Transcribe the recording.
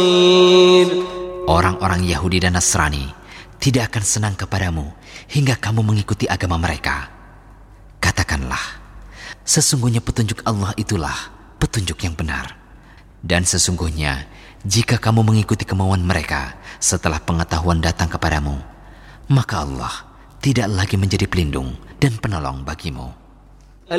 Orang-orang Yahudi dan Nasrani tidak akan senang kepadamu hingga kamu mengikuti agama mereka. Katakanlah, sesungguhnya petunjuk Allah itulah petunjuk yang benar. Dan sesungguhnya jika kamu mengikuti kemauan mereka setelah pengetahuan datang kepadamu, maka Allah tidak lagi menjadi pelindung dan penolong bagimu.